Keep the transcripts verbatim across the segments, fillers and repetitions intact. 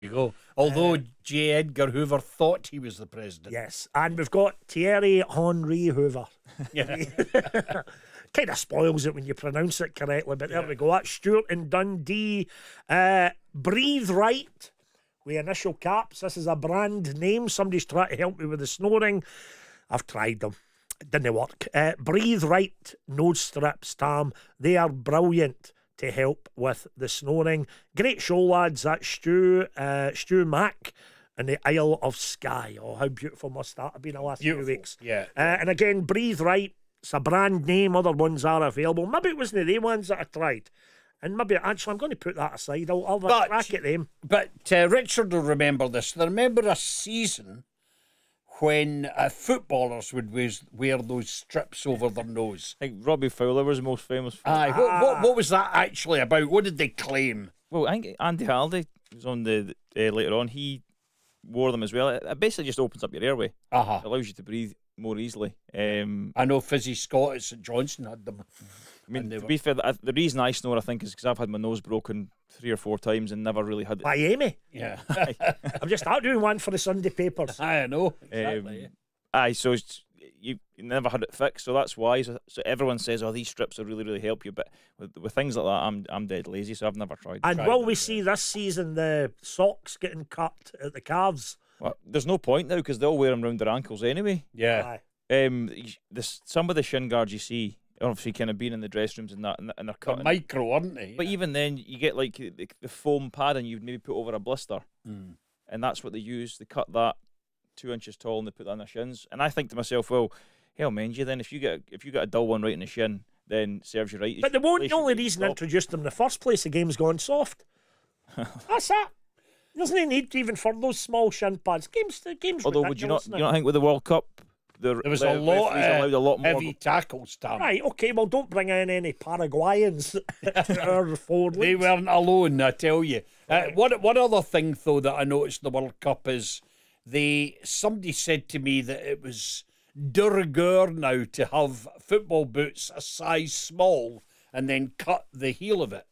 you go. Although Uh, J. Edgar Hoover thought he was the president. Yes, and we've got Thierry Henry Hoover. Yeah. Kind of spoils it when you pronounce it correctly, but there we go. That's Stuart in Dundee. Uh, Breathe Right, with initial caps. This is a brand name. Somebody's trying to help me with the snoring. I've tried them. It didn't work. Uh, Breathe Right nose strips, Tam. They are brilliant to help with the snoring. Great show, lads. That's Stu, uh, Stu Mack in the Isle of Skye. Oh, how beautiful must that have been the last Beautiful. few weeks. Yeah. Uh, and again, Breathe Right. It's a brand name. Other ones are available. Maybe it wasn't the ones that I tried. And maybe, actually, I'm going to put that aside. I'll, I'll have a But- crack at them. But uh, Richard will remember this. I remember a season when uh, footballers would wear, wear those strips over their nose. I think Robbie Fowler was the most famous for it. Aye, what, what, what was that actually about? What did they claim? Well, I think Andy Halliday was on the uh, later on. He wore them as well. It, it basically just opens up your airway. Uh-huh. It allows you to breathe more easily. Um, I know Fizzy Scott at St Johnson had them. I mean, And they to were- be fair, the, the reason I snore, I think, is because I've had my nose broken three or four times and never really had it. By Amy. Yeah. I'm just out doing one for the Sunday papers. I know. Um, Exactly. Aye, so it's, you, you never had it fixed, so that's why. So, so everyone says, "Oh, these strips will really, really help you." But with, with things like that, I'm I'm dead lazy, so I've never tried. And Tried will them, we yeah. see this season the socks getting cut at the calves? Well, there's no point now because they'll wear them round their ankles anyway. Yeah. Aye. Um, y- this some of the shin guards you see, obviously, kind of being in the dressing rooms and that, and, and they're They're cutting. micro, aren't they? But even then, you get like the, the foam padding you'd maybe put over a blister, Mm. and that's what they use. They cut that two inches tall and they put that on their shins. And I think to myself, well, hell, mind you, then if you get if you get a dull one right in the shin, then serves you right. You But they should- won't. they The only should be reason I stopped. introduced them in the first place, the game's gone soft. That's that. There's no need even for those small shin pads. Games, the game's Although, would you not? ridiculous You now. not think with the World Cup, the, There was the a lot, referees allowed a lot of more. heavy tackles, Tam. Right, okay, well, don't bring in any Paraguayans to our forward They leagues. weren't alone, I tell you. Uh, one, one other thing, though, that I noticed in the World Cup is they somebody said to me that it was de rigueur now to have football boots a size small and then cut the heel of it.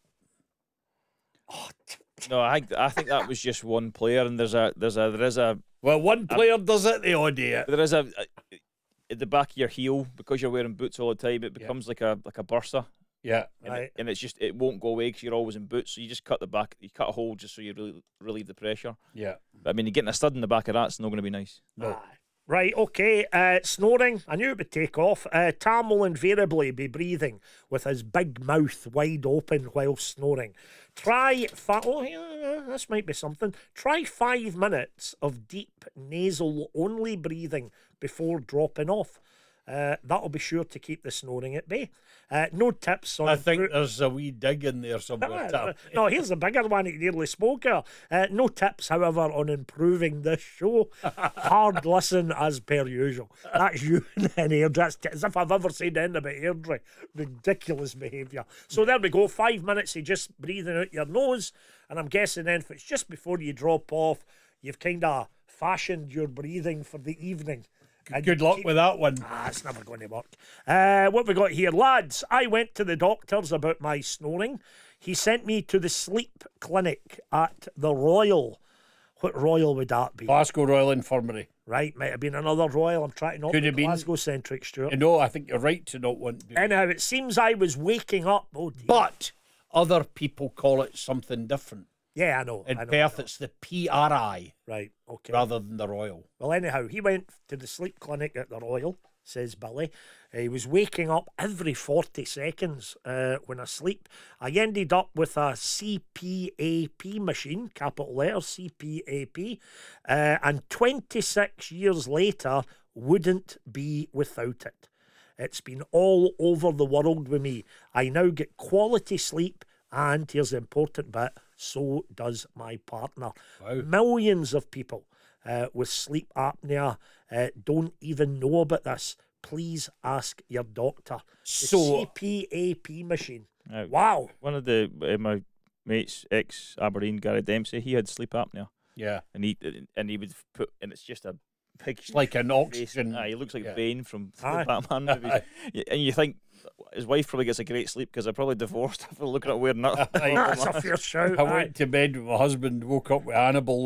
No, I I think that was just one player, and there's a there's a there is a Well, one player does it, the odd day. there is a, a at the back of your heel because you're wearing boots all the time. It becomes like a like a bursa, Yeah. and, Right. it, and it's just it won't go away because you're always in boots. So you just cut the back, you cut a hole just so you really relieve the pressure. Yeah. But I mean, you're getting a stud in the back of that's not going to be nice. No. Aye. Right, okay. Uh, snoring. I knew it would take off. Uh, Tam will invariably be breathing with his big mouth wide open while snoring. Try fi- oh, yeah, this might be something. Try five minutes of deep nasal only breathing before dropping off. Uh, that'll be sure to keep the snoring at bay. Uh, no tips on. I think impro- there's a wee dig in there somewhere, Tam. no, here's a bigger one that you nearly spoke of. Uh, no tips, however, on improving this show. Hard listen as per usual. That's you and Airdrie. That's t- as if I've ever said anything about Airdrie. Ridiculous behaviour. So there we go. Five minutes of just breathing out your nose. And I'm guessing then if it's just before you drop off, you've kind of fashioned your breathing for the evening. And Good luck keep- with that one. Ah, it's never going to work. Uh, what we got here, lads? I went to the doctors about my snoring. He sent me to the sleep clinic at the Royal. What Royal would that be? Glasgow Royal Infirmary. Right, might have been another Royal. I'm trying to not Could be have been. Glasgow centric, Stuart. You know, I think you're right to not want to be. Anyhow, it seems I was waking up. Oh dear. But other people call it something different. yeah, I know. In I know, Perth, I know. it's the P R I Right, okay. rather than the Royal. Well, anyhow, he went to the sleep clinic at the Royal, says Billy. Uh, he was waking up every forty seconds uh, when asleep. I ended up with a C P A P machine, capital letters, C P A P, uh, and twenty-six years later, wouldn't be without it. It's been all over the world with me. I now get quality sleep, and here's the important bit, so does my partner. Wow. Millions of people uh, with sleep apnea uh, don't even know about this. Please ask your doctor. The So- C P A P machine. Uh, Wow. One of the uh, my mates, ex Aberdeen, Gary Dempsey, he had sleep apnea, Yeah. and he and he would put, and it's just a big It's like an face. oxygen. Aye, he looks like yeah. Bane from Aye. the Batman movies. Y- and you think his wife probably gets a great sleep because they're probably divorced after looking at wearing that. That's a fair shout. I aye. went to bed with my husband, woke up with Hannibal